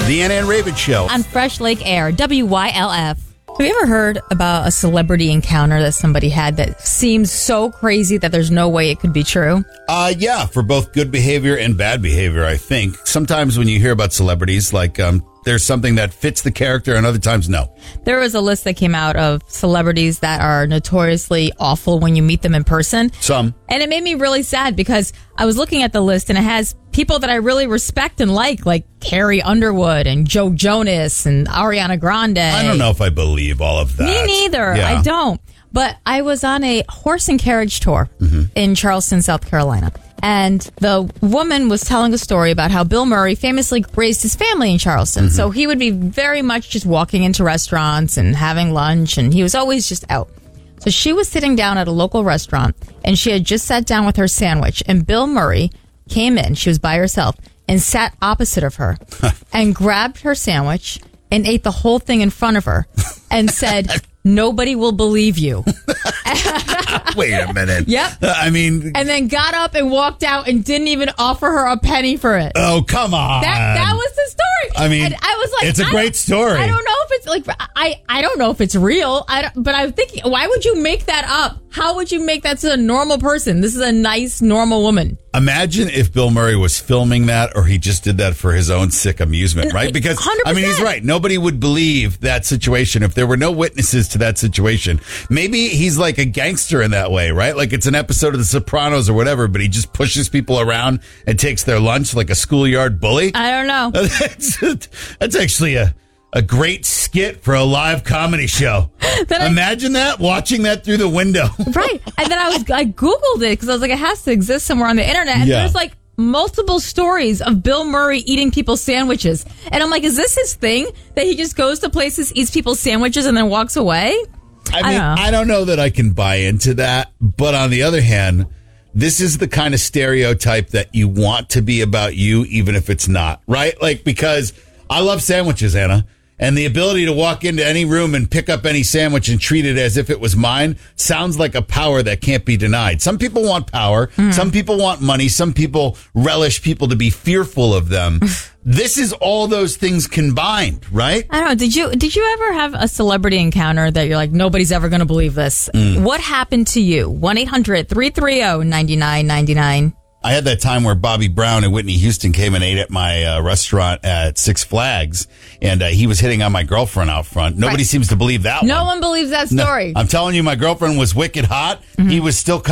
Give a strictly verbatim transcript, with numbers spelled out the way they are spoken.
The Anna and Raven Show. On Fresh Lake Air, W Y L F. Have you ever heard about a celebrity encounter that somebody had that seems so crazy that there's no way it could be true? Uh, yeah, for both good behavior and bad behavior, I think. Sometimes when you hear about celebrities, like um, there's something that fits the character and other times no. There was a list that came out of celebrities that are notoriously awful when you meet them in person. Some. And it made me really sad because I was looking at the list and it has people that I really respect and like, like Carrie Underwood and Joe Jonas and Ariana Grande. I don't know if I believe all of that. Me neither. Yeah. I don't. But I was on a horse and carriage tour mm-hmm. in Charleston, South Carolina. And the woman was telling a story about how Bill Murray famously raised his family in Charleston. Mm-hmm. So he would be very much just walking into restaurants and having lunch, and he was always just out. So she was sitting down at a local restaurant, and she had just sat down with her sandwich, and Bill Murray came in, she was by herself, and sat opposite of her and grabbed her sandwich and ate the whole thing in front of her and said, "Nobody will believe you." Wait a minute. Yep. I mean... And then got up and walked out and didn't even offer her a penny for it. Oh, come on. That that was the story. I mean, and I was like, it's a I great story. I don't know if it's like, I, I don't know if it's real. I don't, but I'm thinking, why would you make that up? How would you make that to a normal person? This is a nice, normal woman. Imagine if Bill Murray was filming that or he just did that for his own sick amusement, right? Because, one hundred percent. I mean, he's right. Nobody would believe that situation if there were no witnesses to that situation. Maybe he's like a gangster in that way, right? Like it's an episode of The Sopranos or whatever, but he just pushes people around and takes their lunch like a schoolyard bully. I don't know. That's, that's actually a, a great skit for a live comedy show. I, Imagine that, watching that through the window. Right. And then I was I Googled it because I was like, it has to exist somewhere on the internet. And Yeah. there's like multiple stories of Bill Murray eating people's sandwiches. And I'm like, is this his thing? That he just goes to places, eats people's sandwiches, and then walks away? I mean, I don't know. I don't know that I can buy into that. But on the other hand, this is the kind of stereotype that you want to be about you, even if it's not, right? Like, because I love sandwiches, Anna. And the ability to walk into any room and pick up any sandwich and treat it as if it was mine sounds like a power that can't be denied. Some people want power. Mm. Some people want money. Some people relish people to be fearful of them. This is all those things combined, right? I don't know. Did you did you ever have a celebrity encounter that you're like, nobody's ever going to believe this? Mm. What happened to you? one eight hundred three three zero nine nine nine nine. I had that time where Bobby Brown and Whitney Houston came and ate at my uh, restaurant at Six Flags, and uh, he was hitting on my girlfriend out front. Nobody right. seems to believe that no one. one believes that story. No, I'm telling you, my girlfriend was wicked hot. Mm-hmm. He was still